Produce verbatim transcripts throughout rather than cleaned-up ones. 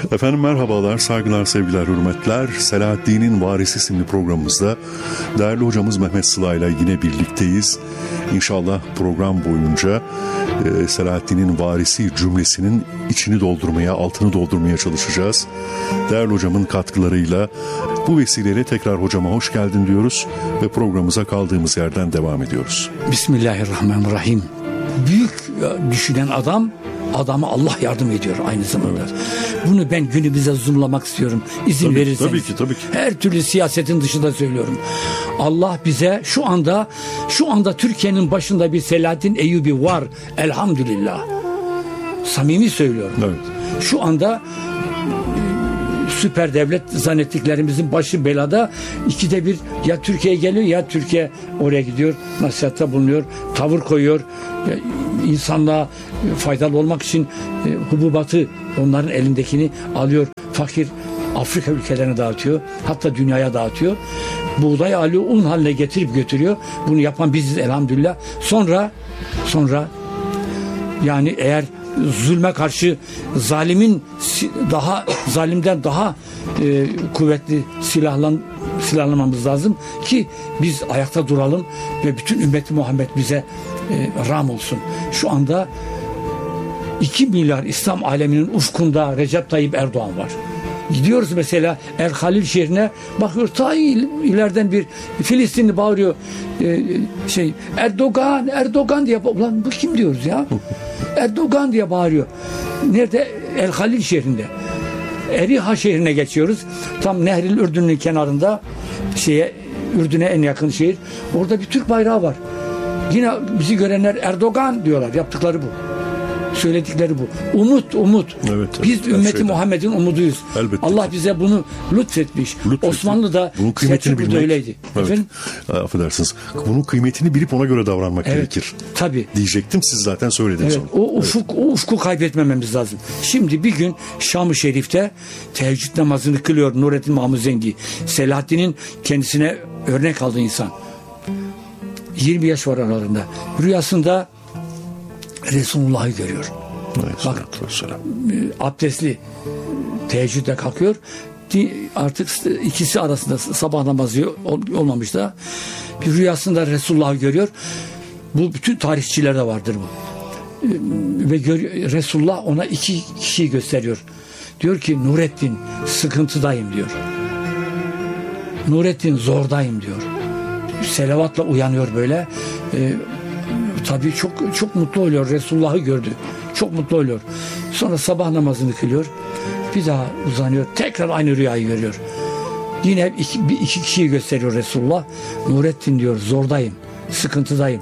Efendim merhabalar, saygılar, sevgiler, hürmetler. Selahaddin'in Varisi isimli programımızda değerli hocamız Mehmet Sıla ile yine birlikteyiz. İnşallah program boyunca e, Selahaddin'in varisi cümlesinin içini doldurmaya, altını doldurmaya çalışacağız. Değerli hocamın katkılarıyla bu vesileyle tekrar hocama hoş geldin diyoruz ve programımıza kaldığımız yerden devam ediyoruz. Bismillahirrahmanirrahim. Büyük düşünen adam, adama Allah yardım ediyor aynı zamanda. Evet. Bunu ben günümüze zoomlamak istiyorum. İzin tabii, verirseniz. Tabii ki, tabii ki. Her türlü siyasetin dışında söylüyorum. Allah bize şu anda, şu anda Türkiye'nin başında bir Selahaddin Eyyubi var. Elhamdülillah. Samimi söylüyorum. Evet. Şu anda süper devlet zannettiklerimizin başı belada. İkide bir ya Türkiye'ye geliyor ya Türkiye oraya gidiyor. Nasihatta bulunuyor. Tavır koyuyor. İnsanlığa faydalı olmak için hububatı, onların elindekini alıyor. Fakir Afrika ülkelerine dağıtıyor. Hatta dünyaya dağıtıyor. Buğday alıyor, un haline getirip götürüyor. Bunu yapan biziz elhamdülillah. Sonra sonra yani eğer zulme karşı zalimin daha zalimden daha e, kuvvetli silahlan silahlanmamız lazım ki biz ayakta duralım ve bütün ümmeti Muhammed bize e, ram olsun. Şu anda iki milyar İslam aleminin ufkunda Recep Tayyip Erdoğan var. Gidiyoruz mesela El Halil şehrine, bakıyor ta ileriden bir Filistinli bağırıyor, ee, şey Erdoğan Erdoğan diye. Ulan bu kim diyoruz ya? Erdoğan diye bağırıyor. Nerede? El Halil şehrinde. Eriha şehrine geçiyoruz. Tam Nehril Ürdün'ün kenarında, şeye, Ürdün'e en yakın şehir. Orada bir Türk bayrağı var. Yine bizi görenler Erdoğan diyorlar. Yaptıkları bu. Söyledikleri bu. Umut, umut. Evet, evet, biz ümmeti şeyden. Muhammed'in umuduyuz. Elbette. Allah ki. bize bunu lütfetmiş. Lütfetmiş. Osmanlı'da, Selçuklu'da öyleydi. Evet. Efendim? Affedersiniz. Bunun kıymetini bilip ona göre davranmak evet. gerekir. Tabii. Diyecektim, siz zaten söylediniz evet. onu. O ufuk, evet. o ufku kaybetmememiz lazım. Şimdi bir gün Şam-ı Şerif'te teheccüd namazını kılıyor Nurettin Mahmud Zengi. Selahaddin'in kendisine örnek aldığı insan. yirmi yaş var aralarında. Rüyasında Resulullah'ı görüyor. Bak, abdestli teheccüde kalkıyor. Artık ikisi arasında sabah namazı olmamış da bir rüyasında Resulullah'ı görüyor. Bu bütün tarihçilerde vardır bu. Ve gör, Resulullah ona iki kişiyi gösteriyor. Diyor ki Nurettin sıkıntıdayım diyor. Nurettin zordayım diyor. Selavatla uyanıyor böyle. Ee, Tabii çok çok mutlu oluyor. Resulullah'ı gördü. Çok mutlu oluyor. Sonra sabah namazını kılıyor. Bir daha uzanıyor. Tekrar aynı rüyayı görüyor. Yine iki, bir, iki kişiyi gösteriyor Resulullah. Nurettin diyor zordayım. Sıkıntıdayım.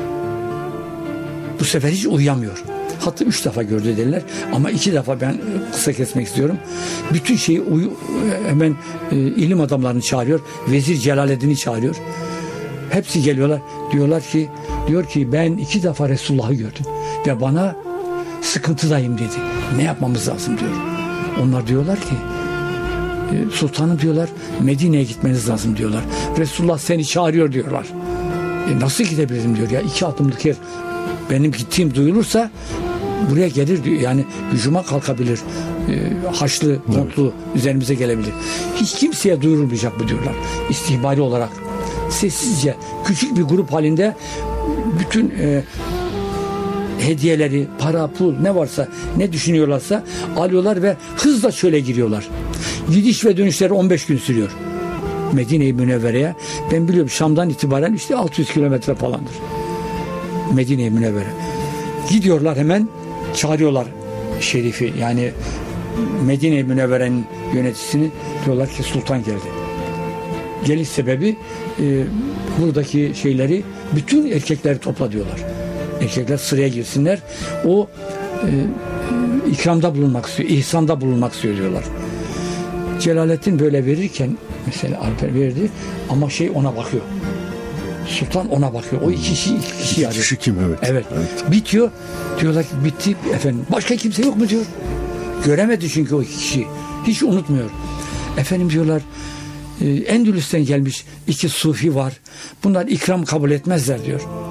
Bu sefer hiç uyuyamıyor. Hatta üç defa gördü derler. Ama iki defa ben kısa kesmek istiyorum. Bütün şeyi uyu, hemen e, ilim adamlarını çağırıyor. Vezir Celaleddin'i çağırıyor. Hepsi geliyorlar. Diyorlar ki diyor ki ben iki defa Resulullah'ı gördüm ve bana sıkıntıdayım dedi. Ne yapmamız lazım diyor. Onlar diyorlar ki sultanım diyorlar Medine'ye gitmeniz lazım diyorlar. Resulullah seni çağırıyor diyorlar. E nasıl gidebilirim diyor ya, iki adımlık yer. Benim gittiğim duyulursa buraya gelir diyor. Yani hücuma kalkabilir. E, haçlı, montlu evet. üzerimize gelebilir. Hiç kimseye duyurulmayacak bu diyorlar. İstihbari olarak. Sessizce küçük bir grup halinde bütün e, hediyeleri, para, pul ne varsa, ne düşünüyorlarsa alıyorlar ve hızla çöle giriyorlar. Gidiş ve dönüşleri on beş gün sürüyor. Medine-i Münevvere'ye. Ben biliyorum Şam'dan itibaren işte altı yüz kilometre falandır. Medine-i Münevvere. Gidiyorlar, hemen çağırıyorlar şerifi, yani Medine-i Münevvere'nin yöneticisini. Diyorlar ki sultan geldi. Geliş sebebi e, buradaki şeyleri, bütün erkekleri topla diyorlar. Erkekler sıraya girsinler. O e, ikramda bulunmak istiyor, ihsanda bulunmak istiyor diyorlar. Celaleddin böyle verirken mesela Alper verdi ama şey ona bakıyor. Sultan ona bakıyor. O iki kişi, iki kişi, iki kişi kim? Evet. Evet. evet. Bitiyor. Diyorlar ki bitti efendim. Başka kimse yok mu diyor. Göremedi çünkü o iki kişi. Hiç unutmuyor. Efendim diyorlar Endülüs'ten gelmiş iki sufi var. Bunlar ikram kabul etmezler diyor.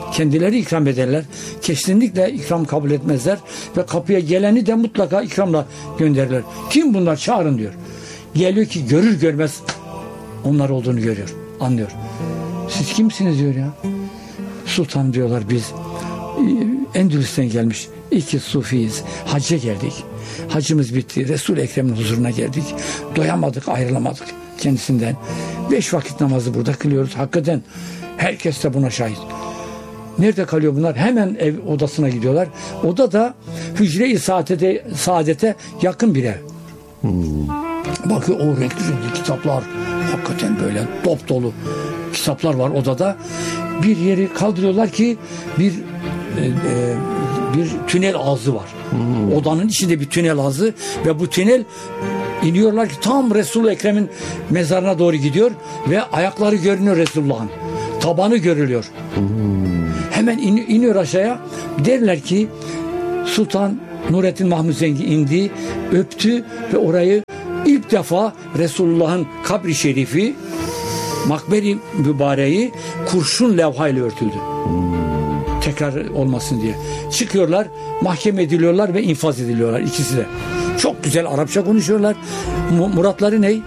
kendileri ikram ederler. Kesinlikle ikram kabul etmezler ve kapıya geleni de mutlaka ikramla gönderirler. Kim bunlar? Çağırın diyor. Geliyor ki görür görmez onlar olduğunu görüyor, anlıyor. Siz kimsiniz diyor ya. Sultan diyorlar biz Endülüs'ten gelmiş iki sufiyiz. Hacca geldik. Hacımız bitti. Resul-i Ekrem'in huzuruna geldik. Doyamadık, ayrılamadık kendisinden. Beş vakit namazı burada kılıyoruz. Hakikaten herkes de buna şahit. Nerede kalıyor bunlar? Hemen ev odasına gidiyorlar. Oda da Hücre-i Saadet'e, Saadet'e yakın bir ev. Hmm. Bakıyor o renkli renkli kitaplar. Hakikaten böyle dop dolu kitaplar var odada. Bir yeri kaldırıyorlar ki bir e, e, bir tünel ağzı var. Hmm. Odanın içinde bir tünel ağzı ve bu tünel iniyorlar ki tam Resul-i Ekrem'in mezarına doğru gidiyor ve ayakları görünüyor Resulullah'ın. Tabanı görülüyor. Hmm. Hemen in, iniyor aşağıya. Derler ki Sultan Nurettin Mahmud Zengi indi, öptü ve orayı ilk defa Resulullah'ın kabri şerifi, makberi mübareği kurşun levhayla örtüldü. Hmm. Tekrar olmasın diye. Çıkıyorlar, mahkeme ediliyorlar ve infaz ediliyorlar ikisi de. Çok güzel Arapça konuşuyorlar. Muratları ne?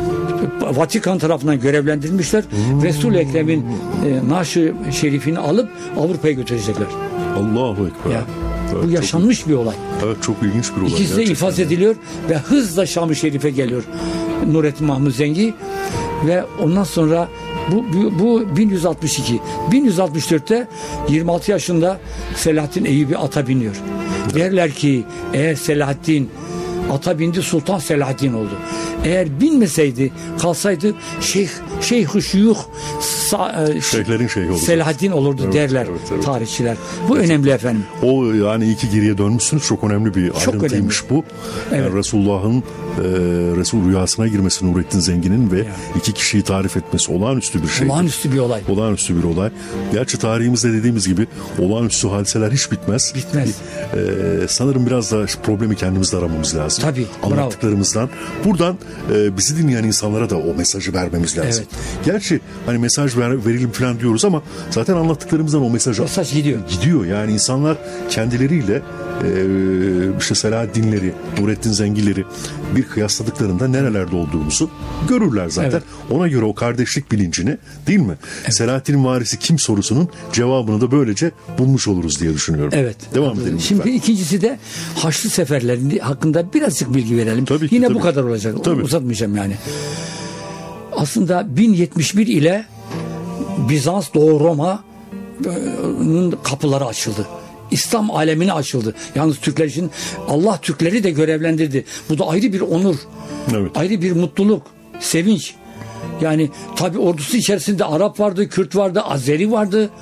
Vatikan tarafından görevlendirilmişler. Hmm. Resul-i Ekrem'in e, naaşı şerifini alıp Avrupa'ya götürecekler. Allahu Ekber. Ya, evet, bu yaşanmış çok, bir olay. Evet, çok ilginç bir olay. İkisi de infaz ediliyor ve hızla Şam-ı Şerif'e geliyor Nurettin Mahmud Zengi ve ondan sonra bu, bu, bu bin yüz altmış iki. bin yüz altmış dörtte yirmi altı yaşında Selahaddin Eyyubi ata biniyor. Evet. Derler ki eğer Selahaddin ata bindi, Sultan Selahaddin oldu. Eğer binmeseydi, kalsaydı Şeyh Şeyh-i Şuyuh Şeyhlerin şeyhi olurdu. Selahaddin olurdu, evet, derler evet, evet. tarihçiler. Bu evet. önemli efendim. O yani iyi ki geriye dönmüşsünüz. Çok önemli bir çok ayrıntıymış önemli. Bu. Evet. Yani Resulullah'ın e, Resul rüyasına girmesi Nurettin Zengi'nin ve ya. iki kişiyi tarif etmesi olağanüstü bir şey. Olağanüstü bir olay. Olağanüstü bir olay. Gerçi tarihimizde dediğimiz gibi olağanüstü hadiseler hiç bitmez. Bitmez. E, sanırım biraz da problemi kendimizde aramamız lazım. Tabii. Anlattıklarımızdan. Bravo. Buradan e, bizi dinleyen insanlara da o mesajı vermemiz lazım. Evet. Gerçi hani mesaj ver, verelim falan diyoruz ama zaten anlattıklarımızdan o mesaj, mesaj gidiyor. Gidiyor. Yani insanlar kendileriyle e, işte Selahaddinleri, Nurettin Zengileri bir kıyasladıklarında nerelerde olduğumuzu görürler zaten. Evet. Ona göre o kardeşlik bilincini, değil mi? Evet. Selahaddin'in varisi kim sorusunun cevabını da böylece bulmuş oluruz diye düşünüyorum. Evet. Devam edelim. Şimdi lütfen. İkincisi de Haçlı seferleri hakkında birazcık bilgi verelim. Tabii ki, Yine tabii. bu kadar olacak. Tabii. Uzatmayacağım yani. Aslında bin yetmiş bir ile Bizans, Doğu Roma'nın kapıları açıldı. İslam alemine açıldı. Yalnız Türkler için Allah Türkleri de görevlendirdi. Bu da ayrı bir onur. Evet. Ayrı bir mutluluk, sevinç. Yani tabi ordusu içerisinde Arap vardı, Kürt vardı, Azeri vardı.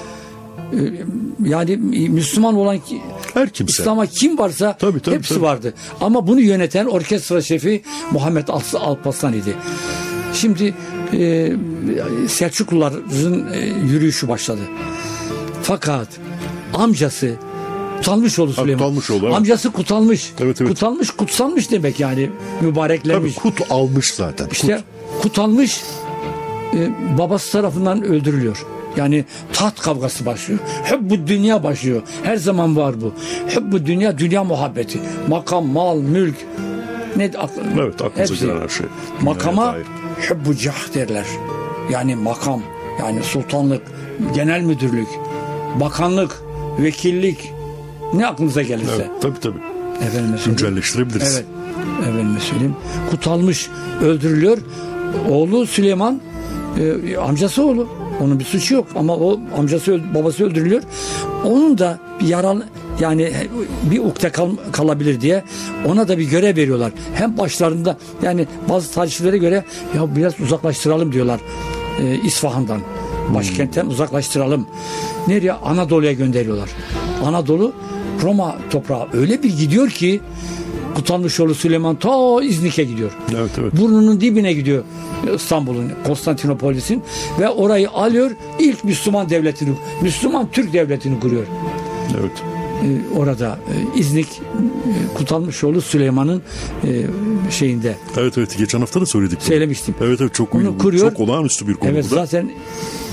Yani Müslüman olan her kimse. İslam'a kim varsa tabii, tabii, hepsi tabii. vardı. Ama bunu yöneten orkestra şefi Muhammed Alparslan idi. Şimdi e, Selçukluların e, yürüyüşü başladı. Fakat amcası Kutalmışoğlu Süleyman. Kutalmışoğlu, amcası Kutalmış. Evet, evet. Kutalmış, kutsanmış demek yani. Mübareklenmiş. Tabii kut almış zaten. İşte kut. Kutalmış e, babası tarafından öldürülüyor. Yani taht kavgası başlıyor. Hep bu dünya başlıyor. Her zaman var bu. Hep bu dünya, dünya muhabbeti. Makam, mal, mülk. Ne aklına? Evet, aklınıza gelen her şey. Makama hubbu cah derler. Yani makam, yani sultanlık, genel müdürlük, bakanlık, vekillik, ne aklınıza gelirse. Evet, tabii tabii. Efendim güncelleştirebiliriz. Evet. Efendim söyleyeyim. Kutalmış öldürülüyor. Oğlu Süleyman, e, amcası oğlu. Onun bir suçu yok ama o amcası babası öldürülüyor. Onun da bir yaralı, yani bir ukde kal, kalabilir diye ona da bir görev veriyorlar. Hem başlarında, yani bazı tarihçilere göre ya biraz uzaklaştıralım diyorlar e, İsfahan'dan. Başkentten hmm. uzaklaştıralım. Nereye? Anadolu'ya gönderiyorlar. Anadolu Roma toprağı öyle bir gidiyor ki Kutalmışoğlu Süleyman ta İznik'e gidiyor. Evet, evet. Burnunun dibine gidiyor İstanbul'un, Konstantinopolis'in ve orayı alıyor. İlk Müslüman devletini, Müslüman Türk devletini kuruyor. Evet. Ee, orada e, İznik e, Kutalmışoğlu Süleyman'ın e, şeyinde. Evet evet, geçen hafta da söyledik. Söylemiştim. Evet evet, çok Onu kuruyor. Çok olağanüstü bir konu. Evet, zaten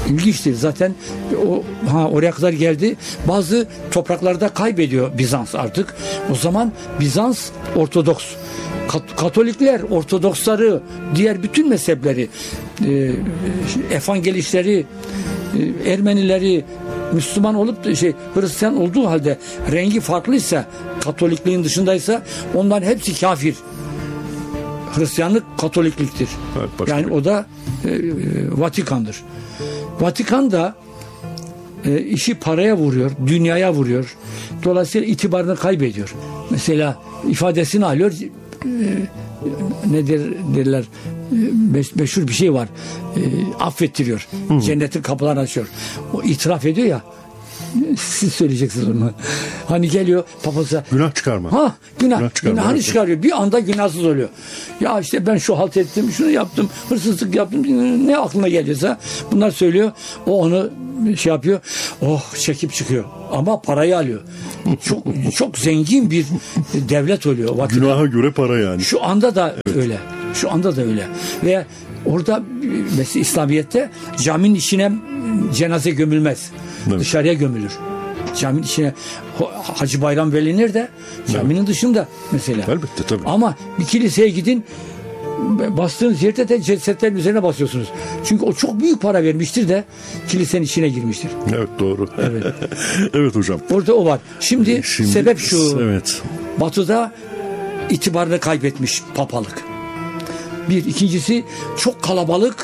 İlginçtir. Zaten o ha oraya kadar geldi. Bazı topraklarda kaybediyor Bizans artık. O zaman Bizans Ortodoks. Kat- Katolikler, Ortodoksları, diğer bütün mezhepleri, e, Evangelistleri, e, Ermenileri, Müslüman olup da şey Hristiyan olduğu halde rengi farklıysa, Katolikliğin dışındaysa onların hepsi kafir. Hristiyanlık Katolikliktir. Evet, yani o da e, e, Vatikan'dır. Vatikan da e, işi paraya vuruyor, dünyaya vuruyor. Dolayısıyla itibarını kaybediyor. Mesela ifadesini alıyor. E, ne der, derler? E, meşhur bir şey var. E, affettiriyor. Hı. Cennetin kapılarını açıyor. O itiraf ediyor ya. Siz söyleyeceksiniz onu. Hani geliyor papasa. Günah çıkarma. Ha, günah. Günah çıkarma. Günahını Evet. çıkarıyor. Bir anda günahsız oluyor. Ya işte ben şu halt ettim, şunu yaptım, hırsızlık yaptım. Ne aklına geliyorsa bunlar söylüyor. O onu şey yapıyor. Oh, çekip çıkıyor. Ama parayı alıyor. Çok çok zengin bir devlet oluyor. Vatikan. Günaha göre para yani. Şu anda da evet. öyle. Şu anda da öyle. Ve orada mesela İslamiyet'te caminin içine cenaze gömülmez. Evet. Dışarıya gömülür. Caminin içine Hacı Bayram Veli nerede? Caminin evet. dışında mesela. Elbette tabii. Ama bir kiliseye gidin, bastığınız yerde de cesetlerin üzerine basıyorsunuz. Çünkü o çok büyük para vermiştir de kilisenin içine girmiştir. Evet, doğru. Evet. Evet hocam. Orada o var. Şimdi, Şimdi sebep şu. Evet. Batı'da itibarını kaybetmiş papalık. Bir. İkincisi çok kalabalık,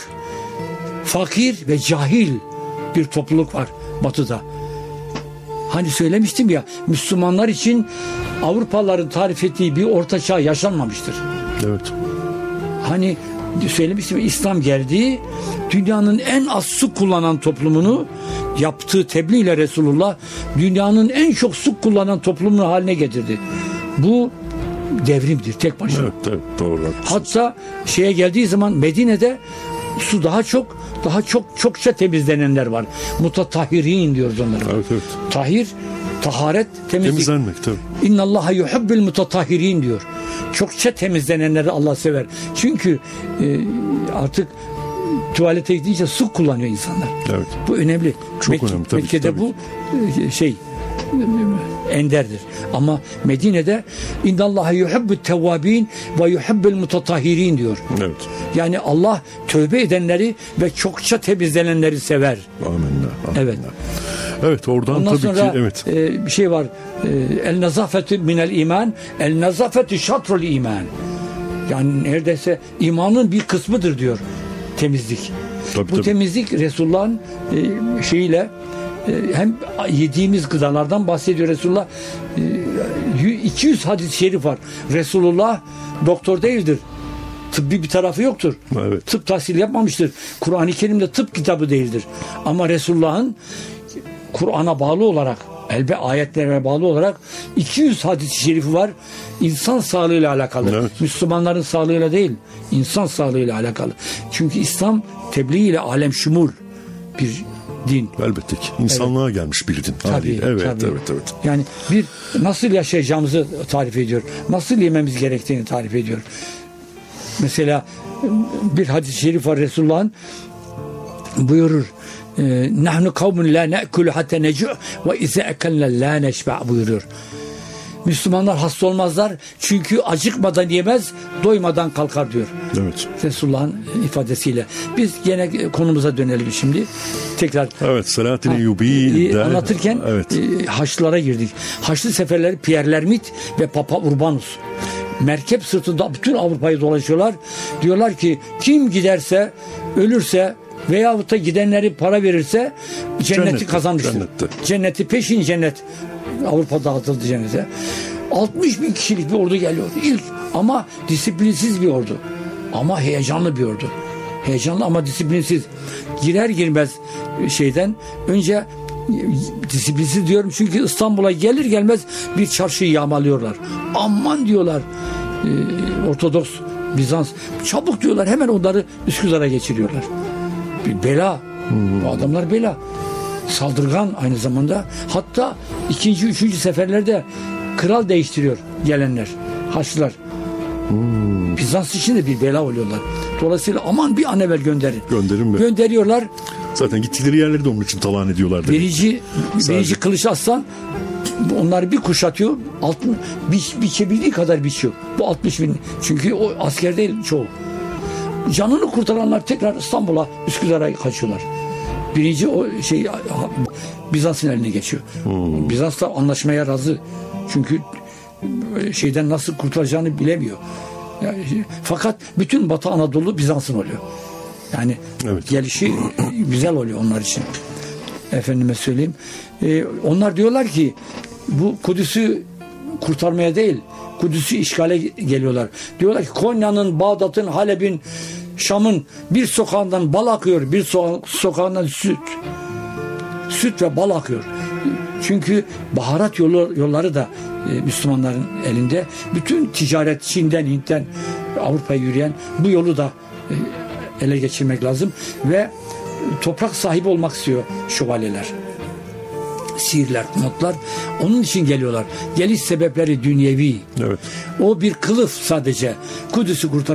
fakir ve cahil bir topluluk var Batı'da. Hani söylemiştim ya, Müslümanlar için Avrupalıların tarif ettiği bir orta çağ yaşanmamıştır. Evet. Hani söylemiştim, İslam geldi, dünyanın en az su kullanan toplumunu yaptığı tebliğ ile Resulullah dünyanın en çok su kullanan toplumunu haline getirdi. Bu devrimdir tek başına. Evet, evet, doğru. Hatta şeye geldiği zaman Medine'de su daha çok, daha çok çokça temizlenenler var. Mutatahhirin diyoruz onlara. Evet, evet. Tahir, taharet, temizlik. Temizlenmek tabii. İnnallaha yuhibbul mutatahhirin diyor. Çokça temizlenenleri Allah sever. Çünkü e, artık tuvalete gidince su kullanıyor insanlar. Evet. Bu önemli. Çok Mek- önemli tabii. Mekke'de tabii. bu e, şey enderdir. Ama Medine'de innallaha yuhibbut tevvabin ve yuhibbul mutatahhirin diyor. Evet. Yani Allah tövbe edenleri ve çokça temizlenenleri sever. Amenna. Amenna. Evet. Evet, oradan Ondan tabii sonra, ki evet. E, bir şey var. E, el nazafetü minel iman, el nazafetü şatrul iman. Yani neredeyse imanın bir kısmıdır diyor temizlik. Tabii, Bu tabii. temizlik Resulullah'ın e, şeyiyle e, hem yediğimiz gıdalardan bahsediyor Resulullah. E, iki yüz hadis-i şerif var. Resulullah doktor değildir. Tıbbi bir tarafı yoktur. Evet. Tıp tahsili yapmamıştır. Kur'an-ı Kerim'de tıp kitabı değildir. Ama Resulullah'ın Kur'an'a bağlı olarak, elbe ayetlerine bağlı olarak iki yüz hadis-i şerifi var. İnsan sağlığıyla alakalı. Evet. Müslümanların sağlığıyla değil, insan sağlığıyla alakalı. Çünkü İslam tebliğiyle alem şumul bir din. Elbette ki. İnsanlığa evet. gelmiş bir din. Tabii, evet, tabii. evet, evet. Yani bir nasıl yaşayacağımızı tarif ediyor. Nasıl yememiz gerektiğini tarif ediyor. Mesela bir hadis-i şerif var, Resulullah'ın buyurur. Nahnu kavmun la ne'kulu hatta necu' ve izâ ekelna la neşba' buyuruyor. Müslümanlar hasta olmazlar çünkü acıkmadan yemez, doymadan kalkar diyor. Evet. Resulullah'ın ifadesiyle. Biz gene konumuza dönelim şimdi. Tekrar. Evet, Selahattin Eyyubi anlatırken evet. e, Haçlılara girdik. Haçlı seferleri Pierre Lermit ve Papa Urbanus merkep sırtında bütün Avrupa'yı dolaşıyorlar. Diyorlar ki kim giderse, ölürse veyahut da gidenleri para verirse cenneti, cenneti kazanmıştır. Cennette. Cenneti peşin cennet. Avrupa dağıtıldı cennete. altmış bin kişilik bir ordu geliyor. İlk ama disiplinsiz bir ordu. Ama heyecanlı bir ordu. Heyecanlı ama disiplinsiz. Girer girmez şeyden önce disiplinsiz diyorum çünkü İstanbul'a gelir gelmez bir çarşıyı yağmalıyorlar. Aman diyorlar e, Ortodoks Bizans çabuk diyorlar, hemen onları Üsküdar'a geçiriyorlar. Bir bela. Hmm. Bu adamlar bela. Saldırgan aynı zamanda. Hatta ikinci, üçüncü seferlerde kral değiştiriyor gelenler. Haçlılar. Hmm. Bizans için de bir bela oluyorlar. Dolayısıyla aman bir an evvel gönderin. Gönderin mi? Gönderiyorlar. Zaten gittikleri yerleri de onun için talan ediyorlardı. Birinci, birinci Kılıç Arslan onları bir kuşatıyor, altın, biç, biçebildiği kadar biçiyor. Bu altmış bin. Çünkü o asker değil çoğu. Canını kurtaranlar tekrar İstanbul'a, Üsküdar'a kaçıyorlar. Birinci o şey Bizans'ın eline geçiyor. Hmm. Bizans da anlaşmaya razı. Çünkü şeyden nasıl kurtulacağını bilemiyor. Yani, fakat bütün Batı Anadolu Bizans'ın oluyor. Yani evet. Gelişi güzel oluyor onlar için. Efendime söyleyeyim. Ee, onlar diyorlar ki bu Kudüs'ü kurtarmaya değil, Kudüs'ü işgale geliyorlar. Diyorlar ki Konya'nın, Bağdat'ın, Halep'in, Şam'ın bir sokağından bal akıyor, bir so- sokağından süt. Süt ve bal akıyor. Çünkü baharat yolu, yolları da e, Müslümanların elinde. Bütün ticaret Çin'den, Hint'ten Avrupa'ya yürüyen bu yolu da e, ele geçirmek lazım. Ve toprak sahibi olmak istiyor şövalyeler. Sihirler, notlar. Onun için geliyorlar. Geliş sebepleri dünyevi. Evet. O bir kılıf sadece. Kudüs'ü kurtar